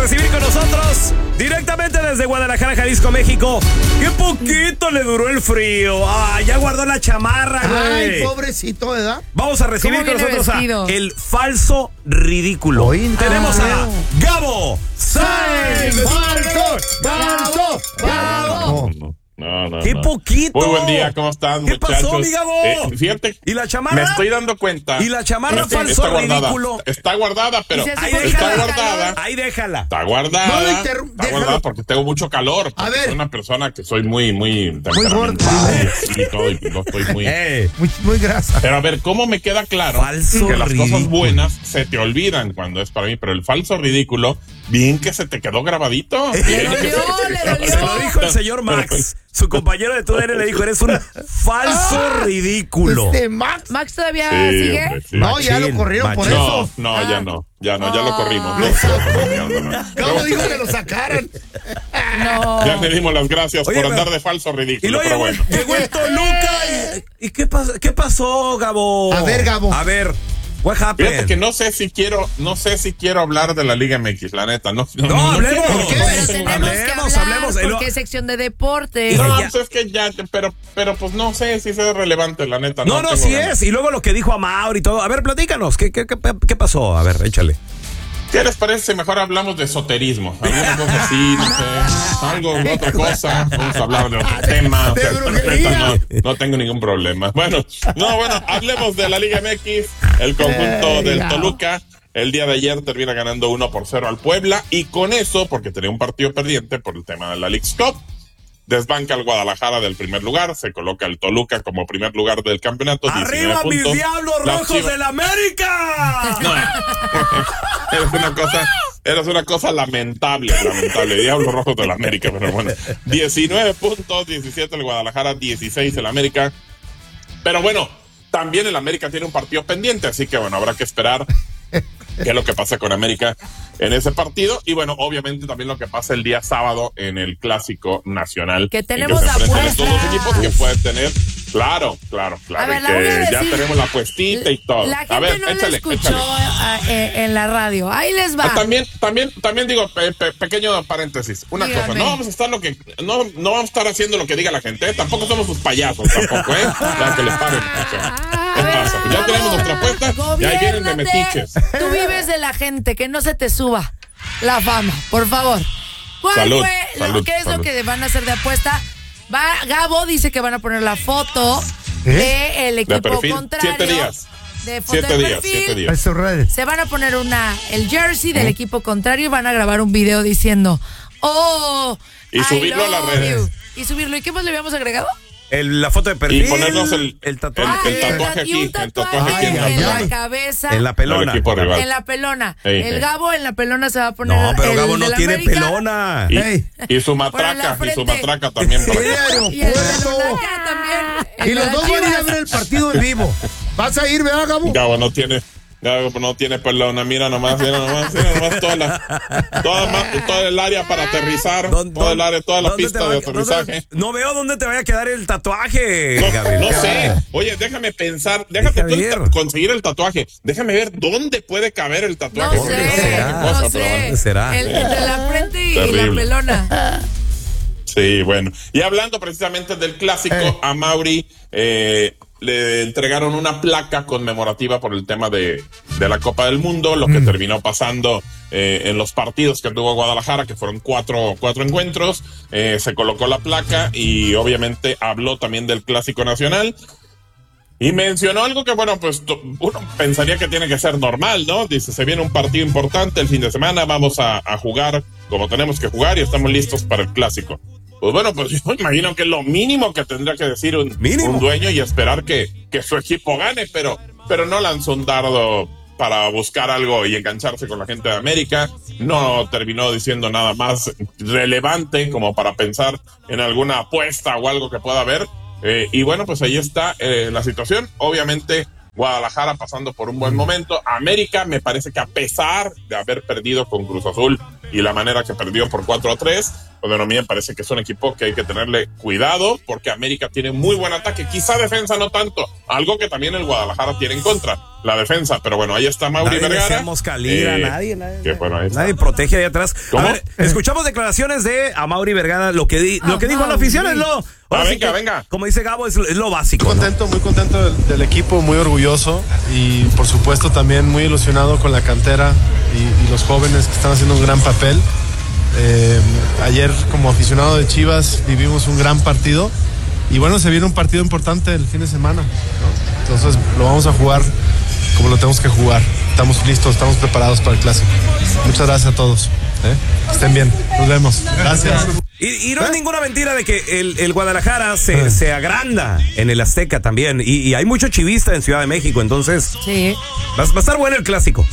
recibir con nosotros directamente desde Guadalajara, Jalisco, México. ¡Qué poquito le duró el frío! Ya guardó la chamarra, güey. Ay, pobrecito, ¿verdad? Vamos a recibir con nosotros vestido? a el falso ridículo. Tenemos a Gabo Sainz. ¡Falso! No. ¡Qué poquito! Muy buen día, ¿cómo están, ¿Qué muchachos? pasó, mi Gabo? Fíjate. ¿Y la chamarra? Me estoy dando cuenta. ¿Y la chamarra está falso guardada. ridículo? Está guardada, pero Ahí está déjala. guardada. Ahí déjala. Está guardada. No, Está guardada porque tengo mucho calor. A ver. Soy una persona que soy muy gordo. y todo, y no estoy muy... Muy grasa. Pero a ver, ¿cómo me queda claro Falso que las ridículo. cosas buenas se te olvidan cuando es para mí? Pero el falso ridículo, bien que se te quedó grabadito. Le dolió. Se lo dijo el señor Max. Su compañero de TUDN le dijo, eres un falso ridículo. ¿Max todavía Sí, sigue? hombre, sí. No, ya lo corrieron por Machín. eso. Ya lo corrimos. ¿Cómo dijo que lo sacaran? No. Ya le dimos las gracias Oye, por pero- andar de falso Y ridículo, luego pero bueno. llegó el Toluca. ¿Y qué pasó, Gabo? A ver, Gabo. A ver, what Fíjate happened? que no sé si quiero hablar de la Liga MX, la neta. No hablemos. quiero. ¿Por qué? Pero tenemos que hablar hablemos. porque es sección de deportes. No, Ya. pues es que ya, pero pues no sé si es relevante, la neta. No, tengo sí ganas. es. Y luego lo que dijo a Mauri y todo. A ver, platícanos. ¿Qué pasó? A ver, échale. ¿Qué les parece si mejor hablamos de esoterismo? Alguna cosa así, no sé, otra cosa. Vamos a hablar de otro tema. De Pero brujería. neta, no tengo ningún problema. Bueno, hablemos de la Liga MX, el conjunto del Toluca. El día de ayer termina ganando 1-0 al Puebla y con eso, porque tenía un partido pendiente por el tema de la Leagues Cup, desbanca al Guadalajara del primer lugar, se coloca el Toluca como primer lugar del campeonato. ¡Arriba, mis puntos. diablos Las rojos Chivas- del América! No. Eres una cosa lamentable, Diablos Rojos de la América, pero bueno. 19 puntos, 17 el Guadalajara, 16 el América. Pero bueno, también el América tiene un partido pendiente, así que bueno, habrá que esperar qué es lo que pasa con América en ese partido. Y bueno, obviamente también lo que pasa el día sábado en el Clásico Nacional. Que tenemos en que se enfrentan apuesta. estos dos equipos que pueden tener. Claro. A ver, y la voy a que ya decir. tenemos la puestita y todo. La gente A ver, no échale, lo escuchó en la radio. Ahí les va. También digo, pequeño paréntesis, una Dígame. cosa, no vamos a estar haciendo lo que diga la gente, ¿eh? Tampoco somos sus payasos, tampoco, ya que les paren. O sea, ¿qué pasa? Ya tenemos nuestra apuesta y ahí vienen de metiches. Tú vives de la gente, que no se te suba la fama, por favor. ¿Qué es lo que van a hacer de apuesta? Gabo dice que van a poner la foto del equipo De perfil, contrario. 7 días. De foto de perfil. 7 días. Eso, redes. Se van a poner el jersey del equipo contrario y van a grabar un video diciendo, Y I subirlo a las love redes. you. Y subirlo. ¿Y qué más le habíamos agregado? La foto de perfil. Y ponernos el tatuaje. el tatuaje aquí, Y un el tatuaje tatuaje aquí en la en cabeza. En la pelona. Del equipo rival. En la pelona. Ey, El ey. Gabo en la pelona se va a poner. No, pero el Gabo no de la tiene América. pelona. Y su Por la matraca, frente. también. Para Y de Y el de aeropuerto. Toluca también. Y los dos van a ir a ver el partido en vivo. ¿Vas a ir, verdad, Gabo? Gabo no tiene pelona, mira nomás todo el área para aterrizar, toda la pista de aterrizaje. No veo dónde te vaya a quedar el tatuaje, Gabriel. No sé. Oye, déjame pensar, déjate tú ver. conseguir el tatuaje. Déjame ver dónde puede caber el tatuaje. No porque sé, qué cosa, no pero bueno. sé. será? Entre la frente y la Terrible. pelona. Sí, bueno. Y hablando precisamente del clásico, a Mauri le entregaron una placa conmemorativa por el tema de la Copa del Mundo, lo que terminó pasando en los partidos que tuvo Guadalajara, que fueron cuatro encuentros. Se colocó la placa y obviamente habló también del Clásico Nacional. Y mencionó algo que, bueno, pues uno pensaría que tiene que ser normal, ¿no? Dice, se viene un partido importante el fin de semana, vamos a jugar como tenemos que jugar y estamos listos para el Clásico. Pues bueno, pues yo imagino que es lo mínimo que tendría que decir un dueño y esperar que su equipo gane, pero no lanzó un dardo para buscar algo y engancharse con la gente de América. No terminó diciendo nada más relevante como para pensar en alguna apuesta o algo que pueda haber. Y bueno, pues ahí está la situación. Obviamente Guadalajara pasando por un buen momento. América me parece que a pesar de haber perdido con Cruz Azul y la manera que perdió por 4-3, Bueno, a mí me parece que es un equipo que hay que tenerle cuidado porque América tiene muy buen ataque, quizá defensa no tanto, algo que también el Guadalajara tiene en contra, la defensa, pero bueno, ahí está Mauri Vergara. Nadie protege ahí atrás. ¿Cómo? A ver, escuchamos declaraciones de Mauri Vergara, lo que dijo la afición es lo... Venga. Como dice Gabo, es lo básico. Muy contento del equipo, muy orgulloso y por supuesto también muy ilusionado con la cantera y los jóvenes que están haciendo un gran papel. Ayer como aficionado de Chivas vivimos un gran partido y bueno, se viene un partido importante el fin de semana, ¿no? Entonces lo vamos a jugar como lo tenemos que jugar. Estamos listos, estamos preparados para el clásico. Muchas gracias a todos. Estén bien, nos vemos. Gracias. Y no es ninguna mentira de que el Guadalajara se agranda en el Azteca también y hay mucho chivista en Ciudad de México, entonces sí. Va a estar bueno el clásico.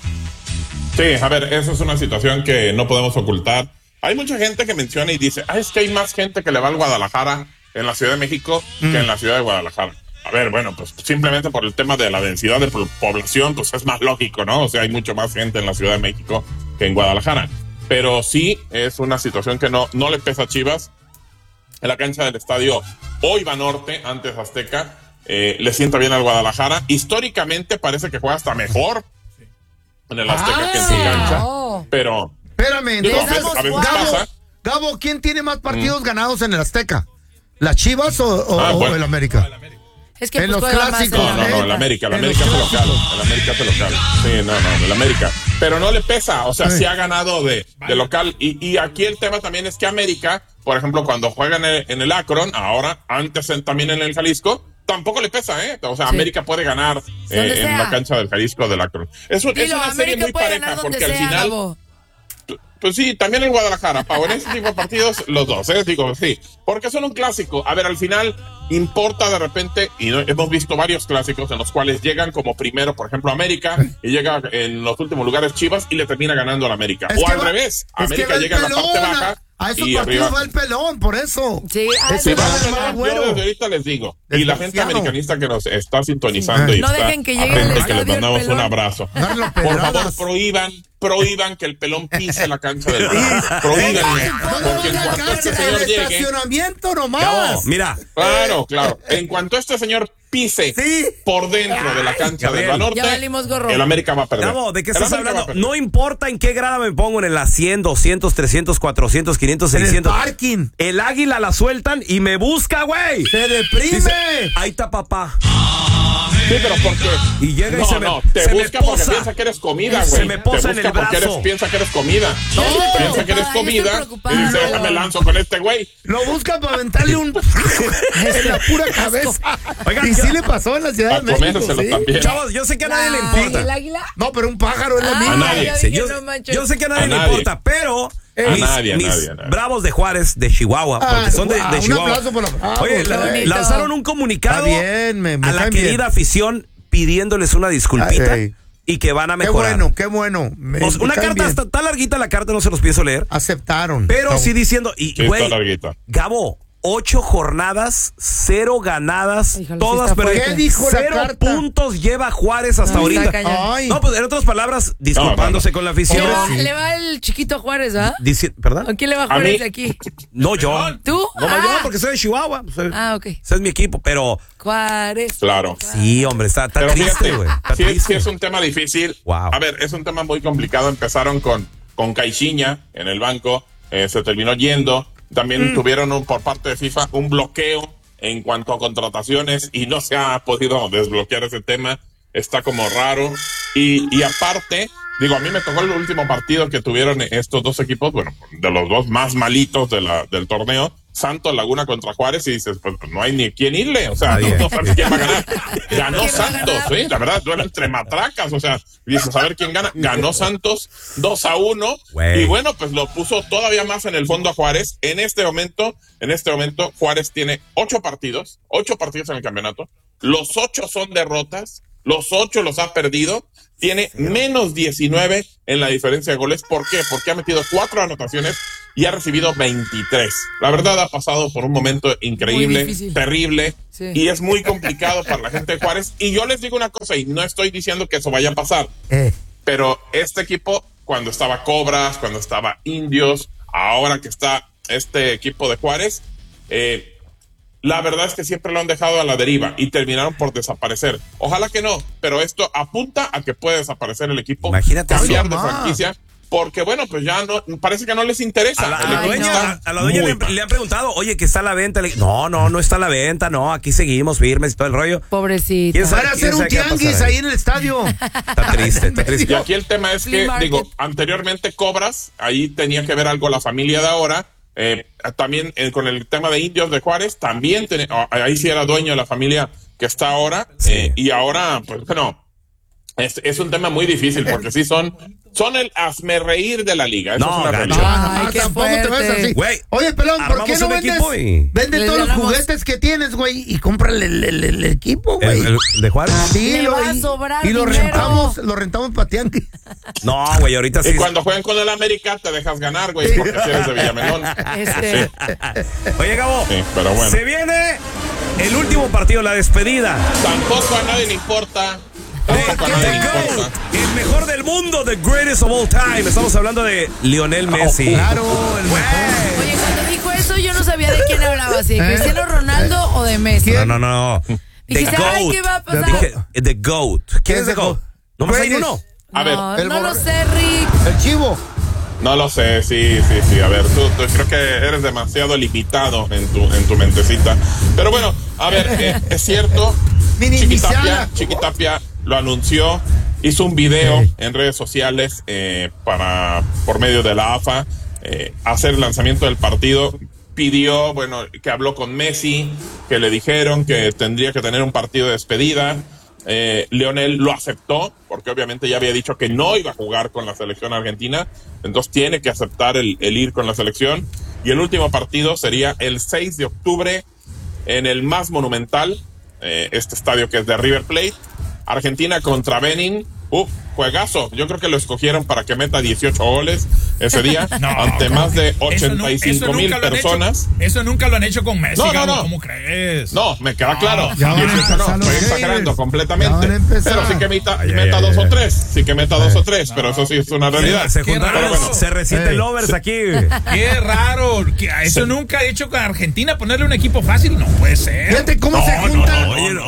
Sí, a ver, eso es una situación que no podemos ocultar. Hay mucha gente que menciona y dice, es que hay más gente que le va al Guadalajara en la Ciudad de México que en la ciudad de Guadalajara. A ver, bueno, pues simplemente por el tema de la densidad de población, pues es más lógico, ¿no? O sea, hay mucho más gente en la Ciudad de México que en Guadalajara. Pero sí es una situación que no le pesa a Chivas. En la cancha del estadio hoy Banorte, antes Azteca, le sienta bien al Guadalajara. Históricamente parece que juega hasta mejor en el Azteca que en su cancha, pero... Espérame, a veces pasa. Gabo, ¿quién tiene más partidos ganados en el Azteca? ¿Las Chivas o el América? Es que en pues los clásicos. No, el América es local. El América es local. Sí, el América. Pero no le pesa, o sea, sí ha ganado de local. Y aquí el tema también es que América, por ejemplo, cuando juegan en el Akron, ahora, antes también en el Jalisco, tampoco le pesa, ¿eh? O sea, sí. América puede ganar en la cancha del Jalisco del Akron. Es una serie muy pareja, porque al final... Gabo. Pues sí, también el Guadalajara, Pau, en este tipo de partidos, los dos, digo, sí, porque son un clásico. A ver, al final importa de repente, y hemos visto varios clásicos en los cuales llegan como primero, por ejemplo, América, y llega en los últimos lugares Chivas y le termina ganando a la América. O al revés, América llega en la parte baja. A esos partidos va el pelón, por eso. Sí, yo desde ahorita les digo. Y la gente americanista que nos está sintonizando y no está dejen que llegue al que les mandamos pelón. Un abrazo. Por favor, prohíban que el pelón pise la cancha del balón. Prohíbanlo. Porque en cuanto este señor llegue... estacionamiento nomás. No, mira. Claro. En cuanto este señor pise por dentro de la cancha del Banorte, el América va a perder. Gabo, ¿de qué estás hablando? No importa en qué grada me pongo, en la 100, 200, 300, 400, 500, 600. En el parking. El águila la sueltan y me busca, güey. Se deprime. Dice, ahí está papá. Sí, pero porque... Y llega y te busca porque piensa que eres comida, güey. Se me posa en el brazo. Piensa que eres comida. Piensa que eres comida y dice, déjame lanzo con este güey. Lo busca para aventarle un... en la pura cabeza. Oigan, y sí le pasó en la Ciudad de México. También. Chavos, yo sé que a nadie le importa. ¿El águila? No, pero un pájaro es lo mismo. A nadie. Yo sé que a nadie le importa, pero... Mis Bravos de Juárez, de Chihuahua, porque son de Chihuahua. Un aplauso por los Bravos. Oye, lanzaron un comunicado a la querida afición pidiéndoles una disculpita y que van a mejorar. Qué bueno. Una carta está larguita, la carta no se los pienso leer. Aceptaron. Pero sí diciendo, y güey, Gabo, 8 jornadas, 0 ganadas, todas perdidas. ¿Qué dijo la 0 carta? puntos lleva Juárez hasta ahorita. No, pues en otras palabras, disculpándose con la afición. Le va el chiquito Juárez, ¿ah? ¿Perdón? ¿A quién le va Juárez de aquí? No, yo. ¿Tú? No, yo, porque soy de Chihuahua. Ok. Ese es mi equipo, pero... Juárez. Claro. Sí, hombre, está triste, güey. Sí, es un tema difícil. Wow. A ver, es un tema muy complicado. Empezaron con Caixinha en el banco, se terminó yendo. También tuvieron por parte de FIFA un bloqueo en cuanto a contrataciones y no se ha podido desbloquear ese tema. Está como raro. Y aparte, digo, a mí me tocó el último partido que tuvieron estos dos equipos, bueno, de los dos más malitos del torneo, Santos Laguna contra Juárez, y dices, pues no hay ni quién irle, o sea, no sabes quién va a ganar. Ganó Santos, la verdad, duele entre matracas, o sea, dices, a ver quién gana. Ganó Santos 2-1, y bueno, pues lo puso todavía más en el fondo a Juárez. En este momento, Juárez tiene 8 partidos en el campeonato, los 8 son derrotas, los 8 los ha perdido, tiene menos 19 en la diferencia de goles. ¿Por qué? Porque ha metido 4 anotaciones y ha recibido 23. La verdad, ha pasado por un momento increíble, terrible, y es muy complicado para la gente de Juárez. Y yo les digo una cosa, y no estoy diciendo que eso vaya a pasar, pero este equipo, cuando estaba Cobras, cuando estaba Indios, ahora que está este equipo de Juárez, la verdad es que siempre lo han dejado a la deriva y terminaron por desaparecer. Ojalá que no, pero esto apunta a que puede desaparecer el equipo. Imagínate, cambiar de franquicia. Porque bueno, pues ya no, parece que no les interesa. A la dueña le han preguntado, oye, que está a la venta. No está a la venta, no, aquí seguimos firmes y todo el rollo. Pobrecito. Van a hacer un tianguis ahí en el estadio. Está triste. Y aquí el tema es que, anteriormente Cobras, ahí tenía que ver algo la familia de ahora. También con el tema de Indios de Juárez, también ahí sí era dueño de la familia que está ahora. Sí. Y ahora, pues bueno, es un tema muy difícil porque sí son el hazmerreír de la liga. Eso es una realidad. No, tampoco te ves así. Wey, oye, pelón, ¿por qué no vende todos los juguetes que tienes, güey, y cómprale el equipo, güey? ¿El de Juárez? Sí, y lo rentamos para tianguis. No, güey, ahorita sí. Y cuando juegan con el América te dejas ganar, güey, porque si eres de Villamelón. Sí. Oye, Gabo, sí, pero bueno. Se viene el último partido, la despedida. Tampoco a nadie le importa. El mejor del mundo, the greatest of all time. Estamos hablando de Lionel Messi. Claro, el mejor. Oye, cuando dijo eso yo no sabía de quién hablaba, si de Cristiano Ronaldo o de Messi. No. Dijiste, ay, ¿qué va a pasar? The GOAT. ¿Quién es the GOAT? ¿No más hay uno? A ver, no lo sé, Rick. El chivo. No lo sé, sí. A ver, tú creo que eres demasiado limitado en tu mentecita. Pero bueno, a ver, es cierto. Chiquitapia lo anunció, hizo un video en redes sociales por medio de la AFA, hacer el lanzamiento del partido. Pidió, que habló con Messi, que le dijeron que tendría que tener un partido de despedida. Lionel lo aceptó, porque obviamente ya había dicho que no iba a jugar con la selección argentina, entonces tiene que aceptar el ir con la selección. Y el último partido sería el 6 de octubre en el más monumental, este estadio que es de River Plate. Argentina contra Benin. Juegazo. Yo creo que lo escogieron para que meta 18 goles ese día ante más de 85,000 personas. Eso nunca lo han hecho con Messi. No. ¿Cómo crees? No, me queda claro. 18 no, estoy exagerando completamente. Pero sí que meta 2 o 3. Sí que meta 2 o 3, pero eso sí es una realidad. Se resienten lovers aquí. Qué raro. Eso nunca ha hecho con Argentina, ponerle un equipo fácil. No puede ser. Fíjate cómo se juntan.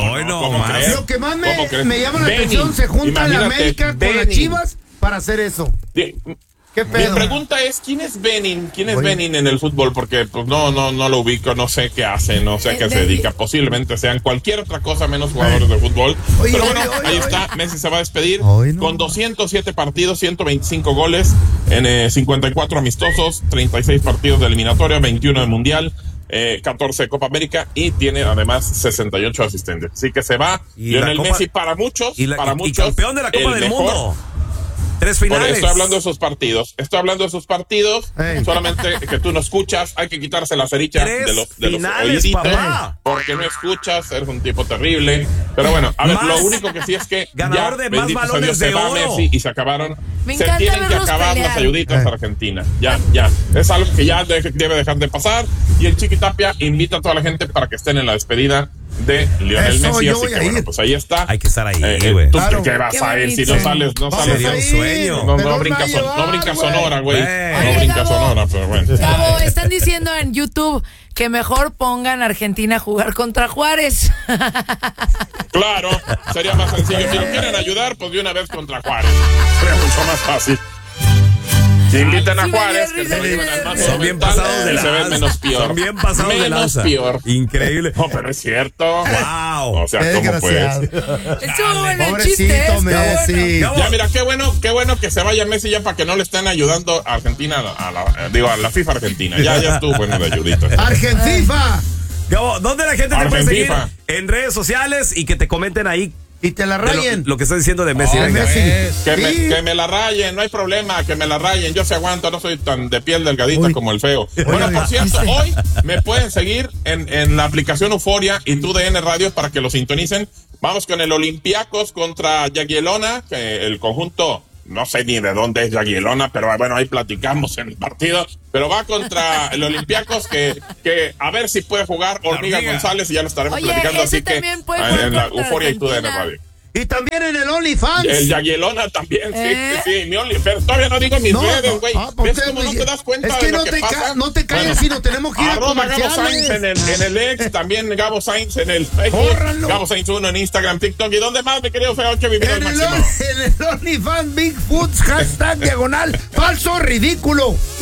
Lo que más me llama la atención, se juntan la América con las Chivas para hacer eso. ¿Qué pedo? Mi pregunta es, ¿quién es Benin? ¿Quién es Benin en el fútbol? Porque pues no lo ubico, no sé qué hace, no sé a qué se dedica. Posiblemente sean cualquier otra cosa menos jugadores de fútbol. Pero bueno, ahí está, Messi se va a despedir con 207 partidos, 125 goles en 54 amistosos, 36 partidos de eliminatoria, 21 de mundial, 14 de Copa América y tiene además 68 asistentes. Así que se va Lionel Messi para muchos, y campeón de la Copa del Mundo. 3 finales. Estoy hablando de esos partidos. Solamente que tú no escuchas, hay que quitarse la cerilla de los oíditos, porque no escuchas, eres un tipo terrible. Pero bueno, a ver, lo único que sí es que ganador de más balones de oro. Messi y se acabaron. Se tienen que acabar las ayuditas a Argentina. Ya. Es algo que ya debe dejar de pasar. Y el Chiquitapia invita a toda la gente para que estén en la despedida de Lionel Messi, así que bueno, pues ahí está. Hay que estar ahí, güey. ¿Tú qué vas a ir si no sales? Sería un sueño. No brincas Sonora, güey. No brincas Sonora, pero bueno. Gabo, están diciendo en YouTube que mejor pongan a Argentina a jugar contra Juárez. Claro, sería más sencillo. Si lo quieren ayudar, pues de una vez contra Juárez. Sería mucho más fácil. Si invitan a Juárez, que se lo lleven al más. Son bien pasados de lanza. Se ven menos peor. Son bien pasados de lanza. Peor. Increíble. No, pero es cierto. Wow. O sea, ¿cómo pues? Estuvo bueno el chiste. Messi. Ya, mira, qué bueno que se vaya Messi ya para que no le estén ayudando a Argentina, a la FIFA Argentina. Ya estuvo bueno de ayudita. ¡Argentina! Gabo, ¿dónde la gente te puede seguir? En redes sociales y que te comenten ahí. Y te la rayen. Lo que estás diciendo de Messi. Que me la rayen, no hay problema, que me la rayen. Yo se aguanto, no soy tan de piel delgadita como el feo. Bueno, por cierto, hoy me pueden seguir en la aplicación Euforia y TUDN Radio para que lo sintonicen. Vamos con el Olympiacos contra Jagiellona, que el conjunto, no sé ni de dónde es Jagiellona, pero bueno, ahí platicamos en el partido. Pero va contra el Olympiacos, que a ver si puede jugar Hormiga González y ya lo estaremos platicando. Así que en la Euforia y TUDN Radio. Y también en el OnlyFans. El Yaguelona también, sí, mi OnlyFans. Pero todavía no digo mis redes, güey. ¿Ves cómo no te das cuenta es que de lo no que pasa? No te calles, sino tenemos que ir a comerciales. Gabo Sainz en el ex, también Gabo Sainz en el Facebook. Gabo Sainz 1 en Instagram, TikTok. ¿Y dónde más, mi querido Feo? Que vivir al máximo. En el OnlyFans Bigfoots, #, diagonal, falso ridículo.